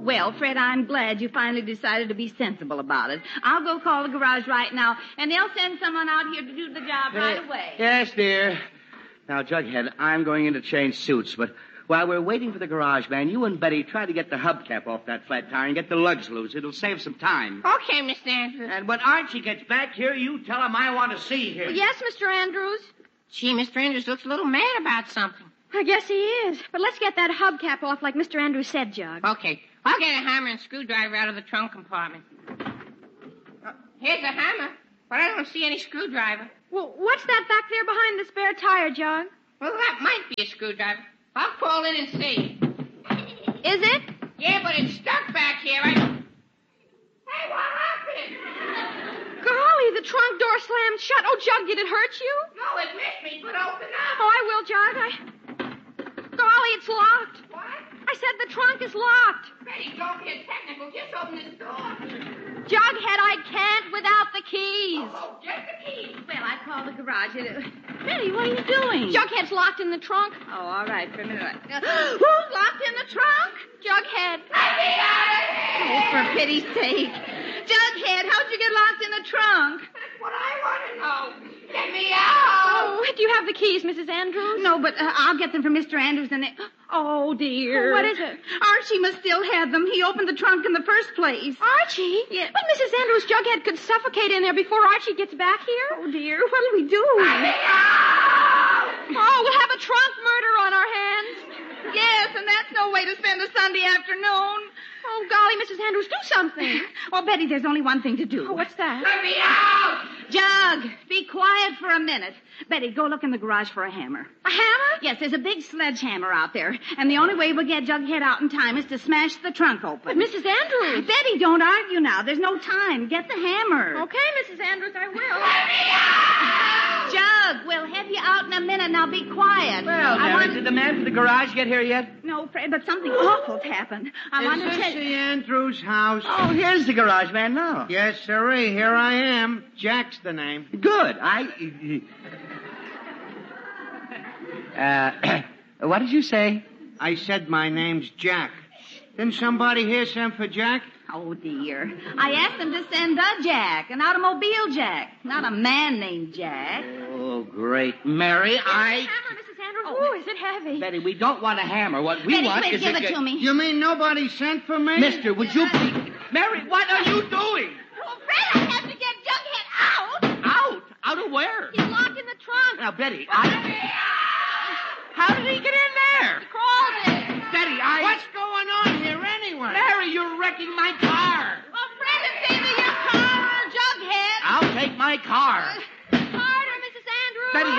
Well, Fred, I'm glad you finally decided to be sensible about it. I'll go call the garage right now, and they'll send someone out here to do the job right away. Yes, dear. Now, Jughead, I'm going in to change suits, but while we're waiting for the garage man, you and Betty try to get the hubcap off that flat tire and get the lugs loose. It'll save some time. Okay, Mr. Andrews. And when Archie gets back here, you tell him I want to see him. Well, yes, Mr. Andrews. Gee, Mr. Andrews looks a little mad about something. I guess he is. But let's get that hubcap off like Mr. Andrews said, Jug. Okay, I'll get a hammer and screwdriver out of the trunk compartment. Here's a hammer, but I don't see any screwdriver. Well, what's that back there behind the spare tire, Jug? Well, that might be a screwdriver. I'll crawl in and see. Is it? Yeah, but it's stuck back here. Hey, what happened? Golly, the trunk door slammed shut. Oh, Jug, did it hurt you? No, it missed me, but open up. Oh, I will, Jug. Golly, it's locked. What? I said the trunk is locked. Betty, don't get technical. Just open this door. Jughead, I can't without the keys. Oh, just the key. Well, I called the garage. Betty, what are you doing? Jughead's locked in the trunk. Oh, all right, for a minute. Who's locked in the trunk? Jughead. Let me out of here! Oh, for pity's sake. Jughead, how'd you get locked in the trunk? That's what I want to know. Get me out! Oh, do you have the keys, Mrs. Andrews? No, but I'll get them from Mr. Andrews and they... Oh, dear. Oh, what is it? Archie must still have them. He opened the trunk in the first place. Archie? Yeah. But Mrs. Andrews, Jughead could suffocate in there before Archie gets back here. Oh, dear. What'll we do? Let me out! Oh, we'll have a trunk murder on our hands. Yes, and that's no way to spend a Sunday afternoon. Oh, golly, Mrs. Andrews, do something. Well, Betty, there's only one thing to do. Oh, what's that? Let me out! Jug, be quiet for a minute. Betty, go look in the garage for a hammer. A hammer? Yes, there's a big sledgehammer out there. And the only way we'll get Jughead out in time is to smash the trunk open. But Mrs. Andrews. Betty, don't argue now. There's no time. Get the hammer. Okay, Mrs. Andrews, I will. Let me out! Jug, we'll have you out in a minute. Now be quiet. Well, Mary, did the man from the garage get here yet? No, Fred, but something awful's happened. I want to Is tell this you. the Andrews house? Oh, here's the garage man now. Yes, sirree. Here I am. Jack's the name. Good. What did you say? I said my name's Jack. Didn't somebody here send for Jack? Oh, dear. I asked him to send a Jack, an automobile Jack, not a man named Jack. Oh, great. Mary, Hammer, Mrs. Andrews. Oh, is it heavy? Betty, we don't want a hammer. What we Betty, want quick, is give it to me. You mean nobody sent for me? Mister, would you please... Mary, what are you doing? Oh, Fred, I have to get Jughead out. Out? Out of where? He's locked in the trunk. Now, Betty, How did he get in there? Crawled in. Betty, What's going on here anyway? Mary, you're wrecking my car. Well, Fred, it's either your car or Jughead. I'll take my car. Harder, Mrs. Andrews. Betty,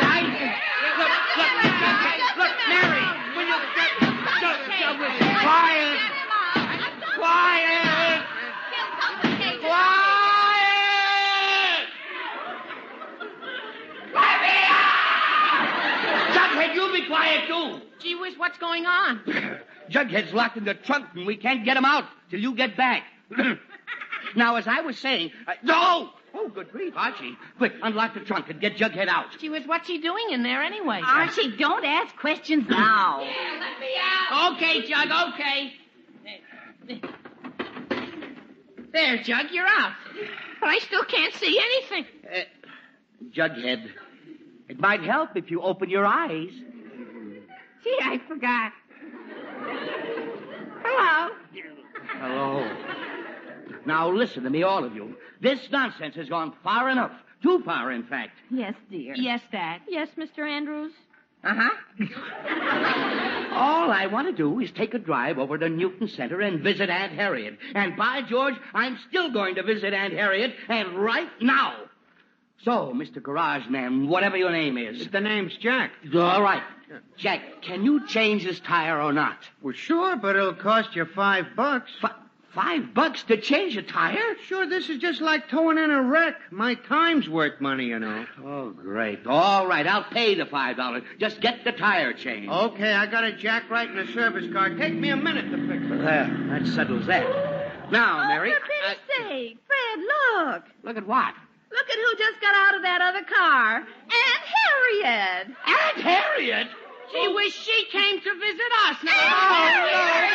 Look, Mary, will you... Quiet. Quiet. Jughead, you be quiet, too. Gee whiz, what's going on? Jughead's locked in the trunk, and we can't get him out till you get back. Now, as I was saying... no! Oh, good grief, Archie. Quick, unlock the trunk and get Jughead out. Gee whiz, what's he doing in there anyway? Archie, don't ask questions now. Yeah, let me out. Okay, Jug, okay. There, Jug, you're out. But I still can't see anything. Jughead, it might help if you open your eyes. Gee, I forgot. Hello. Hello. Now, listen to me, all of you. This nonsense has gone far enough. Too far, in fact. Yes, dear. Yes, Dad. Yes, Mr. Andrews. Uh-huh. All I want to do is take a drive over to Newton Center and visit Aunt Harriet. And by George, I'm still going to visit Aunt Harriet, and right now. So, Mr. Garage Man, whatever your name is. The name's Jack. All right. Jack, can you change this tire or not? Well, sure, but it'll cost you $5. $5 to change a tire? Sure, this is just like towing in a wreck. My time's worth money, you know. Oh, great. All right, I'll pay the $5. Just get the tire changed. Okay, I got a jack right in the service car. Take me a minute to fix it. There, that settles that. Now, Mary... For pity's sake. Fred, look. Look at what? Look at who just got out of that other car. Aunt Harriet. Aunt Harriet? Gee whiz, she came to visit us. Aunt Harriet!